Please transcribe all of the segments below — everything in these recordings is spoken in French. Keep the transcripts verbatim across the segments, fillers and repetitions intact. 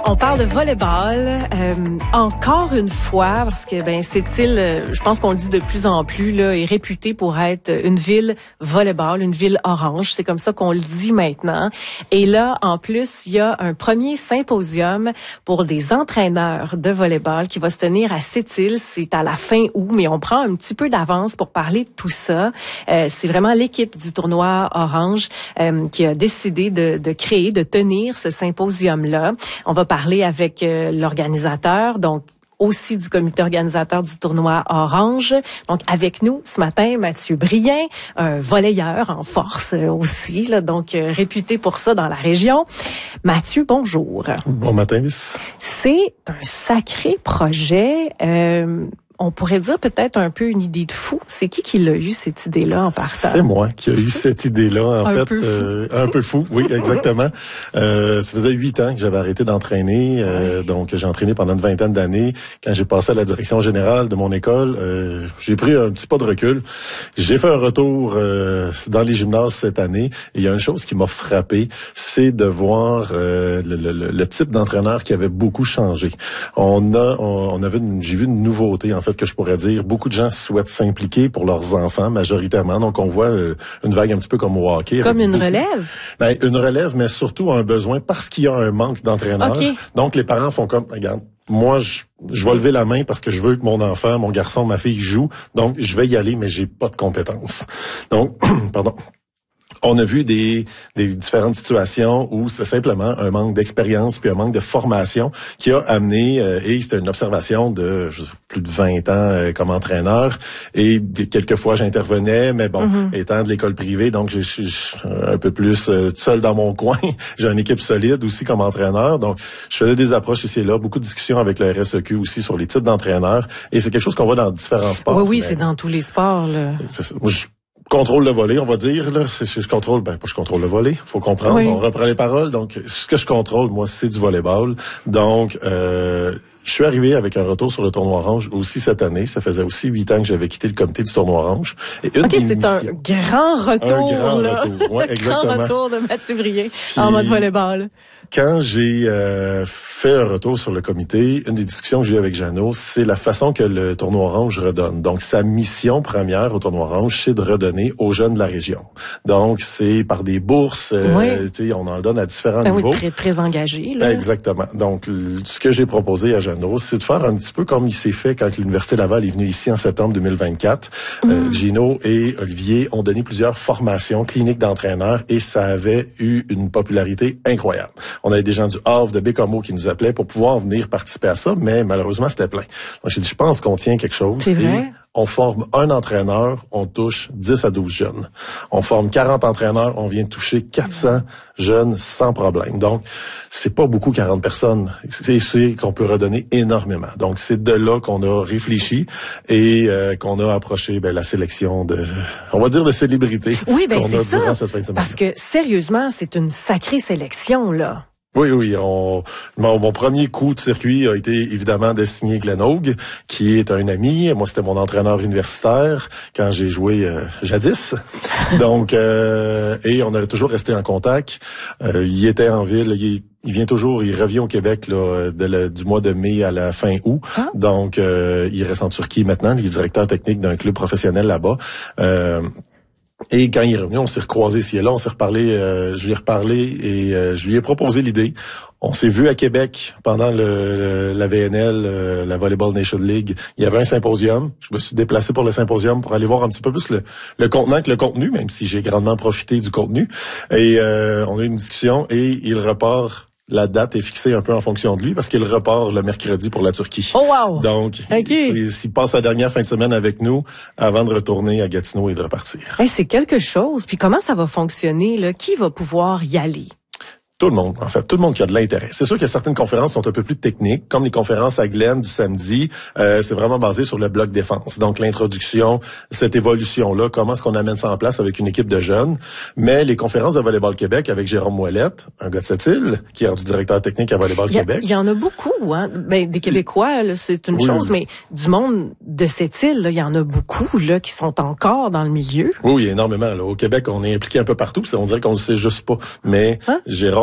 On parle de volleyball euh, encore une fois parce que ben Sept-Îles, euh, je pense qu'on le dit de plus en plus là, est réputée pour être une ville volleyball, une ville orange. C'est comme ça qu'on le dit maintenant. Et là, en plus, il y a un premier symposium pour des entraîneurs de volleyball qui va se tenir à Sept-Îles. C'est à la fin août, mais on prend un petit peu d'avance pour parler de tout ça. Euh, c'est vraiment l'équipe du tournoi orange euh, qui a décidé de, de créer, de tenir ce symposium-là. On va parler avec euh, l'organisateur, donc aussi du comité organisateur du tournoi Orange. Donc, avec nous ce matin, Mathieu Brien, un volleyeur en force euh, aussi, là, donc euh, réputé pour ça dans la région. Mathieu, bonjour. Bon matin, Miss. C'est un sacré projet. Euh, On pourrait dire peut-être un peu une idée de fou. C'est qui qui l'a eu, cette idée-là, en partant? C'est moi qui a eu cette idée-là, en un fait. Peu euh, un peu fou, oui, exactement. euh, ça faisait huit ans que j'avais arrêté d'entraîner. Euh, donc, j'ai entraîné pendant une vingtaine d'années. Quand j'ai passé à la direction générale de mon école, euh, j'ai pris un petit pas de recul. J'ai fait un retour euh, dans les gymnases cette année. Et il y a une chose qui m'a frappé, c'est de voir euh, le, le, le type d'entraîneur qui avait beaucoup changé. On a, on, on avait, une, j'ai vu une nouveauté, en fait, que je pourrais dire. Beaucoup de gens souhaitent s'impliquer pour leurs enfants, majoritairement. Donc, on voit euh, une vague un petit peu comme au hockey. Comme une beaucoup, relève? Ben, une relève, mais surtout un besoin parce qu'il y a un manque d'entraîneurs. Okay. Donc, les parents font comme, regarde, moi, je, je vais lever la main parce que je veux que mon enfant, mon garçon, ma fille joue. Donc, je vais y aller, mais j'ai pas de compétences. Donc, pardon. On a vu des, des différentes situations où c'est simplement un manque d'expérience puis un manque de formation qui a amené, euh, et c'était une observation de je sais, plus de vingt ans euh, comme entraîneur, et quelquefois j'intervenais, mais bon, mm-hmm. étant de l'école privée, donc je suis un peu plus euh, seul dans mon coin. J'ai une équipe solide aussi comme entraîneur, donc je faisais des approches ici et là, beaucoup de discussions avec le R S E Q aussi sur les types d'entraîneurs, et c'est quelque chose qu'on voit dans différents sports. Oui, oui, c'est dans tous les sports, là. C'est ça. Je, contrôle le volley, on va dire, là. C'est, je contrôle, ben, pas je contrôle le volley. Faut comprendre. Oui. On reprend les paroles. Donc, ce que je contrôle, moi, c'est du volleyball. Donc, euh, je suis arrivé avec un retour sur le tournoi Orange aussi cette année. Ça faisait aussi huit ans que j'avais quitté le comité du tournoi Orange. Et une OK, c'est missions, un grand retour, un grand là. Retour. Ouais, un grand retour de Mathieu Brien Puis, en mode volleyball. Quand j'ai euh, fait un retour sur le comité, une des discussions que j'ai eues avec Jeannot, c'est la façon que le tournoi Orange redonne. Donc, sa mission première au tournoi Orange, c'est de redonner aux jeunes de la région. Donc, c'est par des bourses, euh, oui. tu sais, on en donne à différents ben niveaux. Oui, très, très engagé, là. Exactement. Donc, ce que j'ai proposé à Jeannot, c'est de faire un petit peu comme il s'est fait quand l'Université Laval est venue ici en septembre deux mille vingt-quatre. Mm. Euh, Gino et Olivier ont donné plusieurs formations cliniques d'entraîneurs et ça avait eu une popularité incroyable. On avait des gens du Havre, de Bécomo qui nous appelaient pour pouvoir venir participer à ça, mais malheureusement, c'était plein. Donc, j'ai dit, je pense qu'on tient quelque chose. C'est vrai? Et on forme un entraîneur, on touche dix à douze jeunes. On forme quarante entraîneurs, on vient de toucher quatre cents jeunes sans problème. Donc, c'est pas beaucoup quarante personnes. C'est sûr qu'on peut redonner énormément. Donc, c'est de là qu'on a réfléchi et euh, qu'on a approché ben, la sélection de, on va dire, de célébrités oui, ben, qu'on c'est a ça, durant cette fin de semaine. Parce que, sérieusement, c'est une sacrée sélection, là. Oui, oui. On, mon, mon premier coup de circuit a été évidemment de signer Glenn Hogue, qui est un ami. Moi, c'était mon entraîneur universitaire quand j'ai joué euh, jadis. Donc, euh, et on a toujours resté en contact. Euh, il était en ville. Il, il vient toujours, il revient au Québec là, de la, du mois de mai à la fin août. Ah. Donc, euh, il reste en Turquie maintenant. Il est directeur technique d'un club professionnel là-bas. Euh, Et quand il est revenu, on s'est recroisé ici et là, on s'est reparlé, euh, je lui ai reparlé et euh, je lui ai proposé l'idée. On s'est vu à Québec pendant le, le la V N L, euh, la Volleyball Nation League. Il y avait un symposium. Je me suis déplacé pour le symposium pour aller voir un petit peu plus le, le contenant que le contenu, même si j'ai grandement profité du contenu. Et euh, on a eu une discussion et il repart. La date est fixée un peu en fonction de lui parce qu'il repart le mercredi pour la Turquie. Oh wow! Donc, okay. il, il passe la dernière fin de semaine avec nous avant de retourner à Gatineau et de repartir. Hey, c'est quelque chose. Puis comment ça va fonctionner, là? Qui va pouvoir y aller? Tout le monde, en fait, tout le monde qui a de l'intérêt. C'est sûr que certaines conférences sont un peu plus techniques, comme les conférences à Glenn du samedi. Euh, c'est vraiment basé sur le bloc défense. Donc, l'introduction, cette évolution-là, comment est-ce qu'on amène ça en place avec une équipe de jeunes. Mais les conférences de Volleyball Québec avec Jérôme Ouellette, un gars de Sept-Îles, qui est rendu directeur technique à Volleyball Québec. Il y en a beaucoup, hein. Ben, des Québécois, là, c'est une oui, chose, oui. mais du monde de Sept-Îles, il y en a beaucoup là qui sont encore dans le milieu. Oui, oui, énormément. Là. Au Québec, on est impliqué un peu partout. On dirait qu'on ne le sait juste pas. Mais hein? Jérôme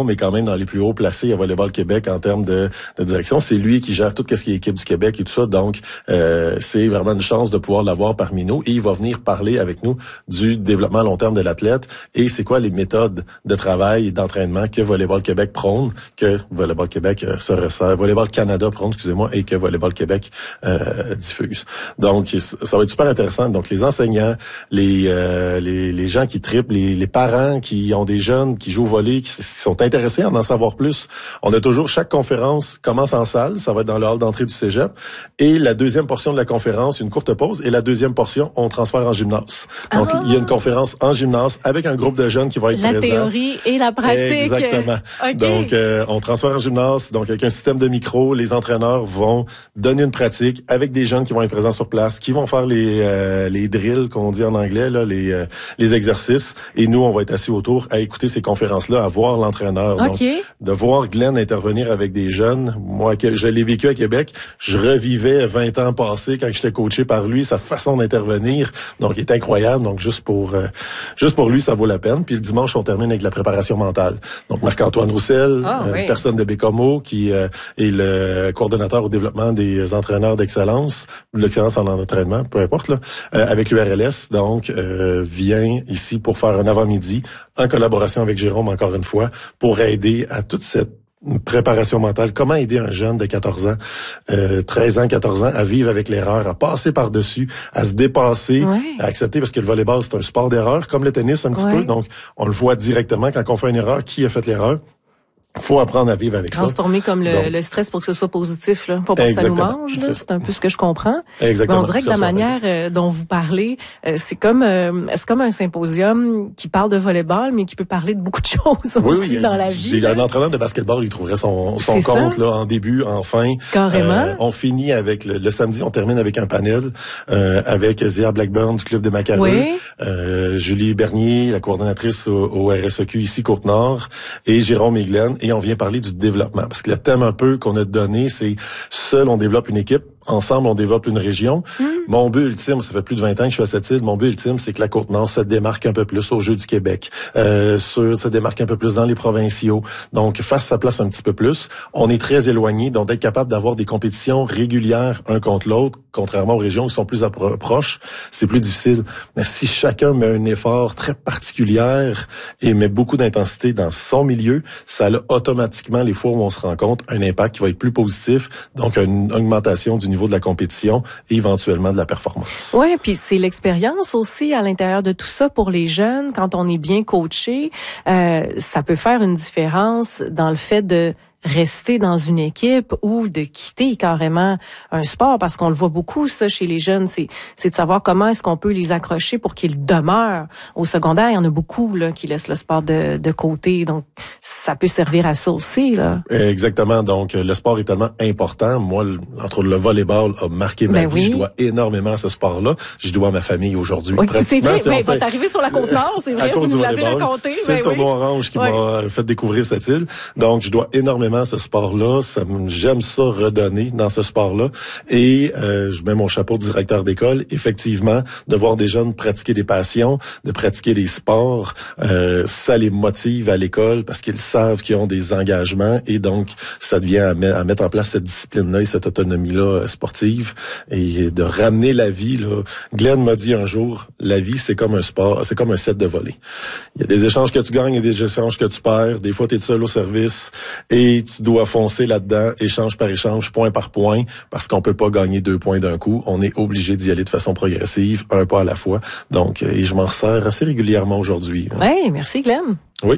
Jérôme est quand même dans les plus hauts placés à Volleyball Québec en termes de, de direction. C'est lui qui gère tout ce qui est équipe du Québec et tout ça. Donc, euh, c'est vraiment une chance de pouvoir l'avoir parmi nous. Et il va venir parler avec nous du développement à long terme de l'athlète et c'est quoi les méthodes de travail et d'entraînement que Volleyball Québec prône, que Volleyball Québec euh, se resserre, Volleyball Canada prône, excusez-moi, et que Volleyball Québec euh, diffuse. Donc, ça va être super intéressant. Donc, les enseignants, les euh, les, les gens qui trippent, les, les parents qui ont des jeunes qui jouent au volley, qui, qui sont intéressés à en savoir plus. On a toujours, chaque conférence commence en salle, ça va être dans le hall d'entrée du cégep, et la deuxième portion de la conférence, une courte pause, et la deuxième portion, on transfère en gymnase. Donc, ah. il y a une conférence en gymnase avec un groupe de jeunes qui vont être la présents. La théorie et la pratique. Exactement. Okay. Donc, euh, on transfère en gymnase, donc avec un système de micro, les entraîneurs vont donner une pratique avec des jeunes qui vont être présents sur place, qui vont faire les euh, les drills qu'on dit en anglais, là, les euh, les exercices, et nous, on va être assis autour à écouter ces conférences-là, à voir l'entraîneur. Okay. Donc, de voir Glenn intervenir avec des jeunes, moi, je l'ai vécu à Québec, je revivais vingt ans passés quand j'étais coaché par lui, sa façon d'intervenir, donc il est incroyable. Donc, juste pour euh, juste pour lui, ça vaut la peine. Puis le dimanche, on termine avec la préparation mentale. Donc, Marc-Antoine Roussel, ah, euh, oui. personne de Bécomo, qui euh, est le coordonnateur au développement des entraîneurs d'excellence, de l'excellence en entraînement, peu importe, là, euh, avec l'U R L S, donc, euh, vient ici pour faire un avant-midi, en collaboration avec Jérôme, encore une fois, pour aider à toute cette préparation mentale. Comment aider un jeune de quatorze ans, euh, treize ans, quatorze ans, à vivre avec l'erreur, à passer par-dessus, à se dépasser, ouais. à accepter, parce que le volleyball, c'est un sport d'erreur, comme le tennis un petit ouais. peu, donc on le voit directement quand on fait une erreur, qui a fait l'erreur. Faut apprendre à vivre avec Transformer ça. comme le, Donc, le stress pour que ce soit positif, là, pas pour que ça nous mange. Là, c'est un peu ce que je comprends. Exactement. Mais on dirait que, que la manière euh, dont vous parlez, euh, c'est comme euh, c'est comme un symposium qui parle de volleyball, mais qui peut parler de beaucoup de choses oui, aussi oui, dans la vie. J'ai là. Un entraîneur de basketball, il trouverait son, son compte ça? là en début, en fin. Carrément. Euh, on finit avec le, le samedi, on termine avec un panel euh, avec Zia Blackburn du club des Macareux, oui. euh, Julie Bernier, la coordonnatrice au, au R S E Q ici Côte-Nord, et Jérôme et Glenn, et on vient parler du développement. Parce que le thème un peu qu'on a donné, c'est seul on développe une équipe, ensemble on développe une région. Mm. Mon but ultime, ça fait plus de vingt ans que je suis à cette île, mon but ultime, c'est que la Côte-Nord se démarque un peu plus aux Jeux du Québec, euh, sur, se démarque un peu plus dans les provinciaux, donc fasse sa place un petit peu plus. On est très éloigné, donc d'être capable d'avoir des compétitions régulières un contre l'autre, contrairement aux régions qui sont plus appro- proches, c'est plus difficile. Mais si chacun met un effort très particulier et met beaucoup d'intensité dans son milieu, ça a automatiquement, les fois où on se rencontre, un impact qui va être plus positif, donc une augmentation du niveau de la compétition et éventuellement de la performance. Ouais, puis c'est l'expérience aussi à l'intérieur de tout ça pour les jeunes. Quand on est bien coaché, euh, ça peut faire une différence dans le fait de rester dans une équipe ou de quitter carrément un sport, parce qu'on le voit beaucoup ça chez les jeunes, c'est c'est de savoir comment est-ce qu'on peut les accrocher pour qu'ils demeurent. Au secondaire, il y en a beaucoup là qui laissent le sport de de côté, donc ça peut servir à ça aussi là. Exactement, donc le sport est tellement important. Moi, entre autres, le volleyball a marqué ma ben vie, oui. Je dois énormément à ce sport-là, je dois à ma famille aujourd'hui. Oui, c'est vrai, si mais fait, va t'arriver sur la Côte-Nord, c'est vrai, vous nous l'avez raconté. C'est ben le tournoi oui. orange qui oui. m'a fait découvrir cette île, donc je dois énormément à ce sport-là. Ça, j'aime ça redonner dans ce sport-là. Et euh, je mets mon chapeau de directeur d'école. Effectivement, de voir des jeunes pratiquer des passions, de pratiquer des sports, euh, ça les motive à l'école parce qu'ils savent qu'ils ont des engagements et donc ça devient à, met, à mettre en place cette discipline-là et cette autonomie-là sportive et de ramener la vie. Là. Glenn m'a dit un jour, la vie c'est comme un sport, c'est comme un set de volley. Il y a des échanges que tu gagnes et des échanges que tu perds. Des fois, tu es seul au service et tu dois foncer là-dedans, échange par échange, point par point, parce qu'on peut pas gagner deux points d'un coup. On est obligé d'y aller de façon progressive, un pas à la fois. Donc, et je m'en resserre assez régulièrement aujourd'hui. Oui, merci Glenn. Oui.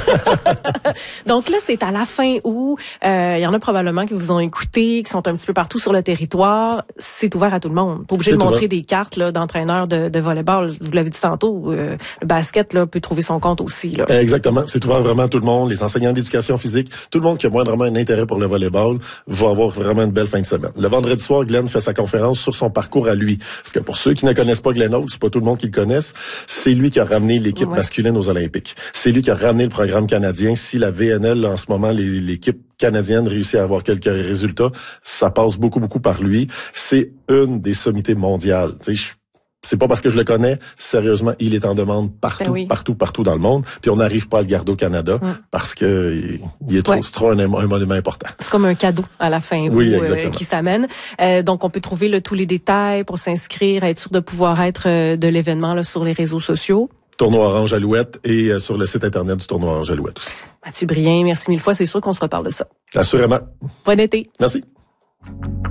Donc là, c'est à la fin août. Il euh, y en a probablement qui vous ont écouté, qui sont un petit peu partout sur le territoire. C'est ouvert à tout le monde. T'es obligé c'est de montrer ouvert. Des cartes là, d'entraîneurs de, de volleyball. Vous l'avez dit tantôt, euh, le basket là peut trouver son compte aussi. Là. Exactement. C'est ouvert vraiment à tout le monde. Les enseignants d'éducation physique, tout le monde qui a moindrement un intérêt pour le volleyball va avoir vraiment une belle fin de semaine. Le vendredi soir, Glenn fait sa conférence sur son parcours à lui. Parce que pour ceux qui ne connaissent pas Glenn Oaks, c'est pas tout le monde qui le connaisse, c'est lui qui a ramené l'équipe ouais. masculine aux Olympiques. C'est lui qui a ramené le programme canadien. Si la V N L, en ce moment, les, l'équipe canadienne réussit à avoir quelques résultats, ça passe beaucoup, beaucoup par lui. C'est une des sommités mondiales. Tu sais, c'est pas parce que je le connais, sérieusement, il est en demande partout, ben oui. partout, partout dans le monde. Puis on n'arrive pas à le garder au Canada mm. parce que il, il est trop, ouais. c'est trop un, un monument important. C'est comme un cadeau à la fin oui, où, euh, qui s'amène. Euh, donc on peut trouver là, tous les détails pour s'inscrire, être sûr de pouvoir être euh, de l'événement là, sur les réseaux sociaux. Tournoi Orange Alouette et euh, sur le site internet du Tournoi Orange Alouette aussi. Mathieu Brien, merci mille fois. C'est sûr qu'on se reparle de ça. Assurément. Bon été. Merci.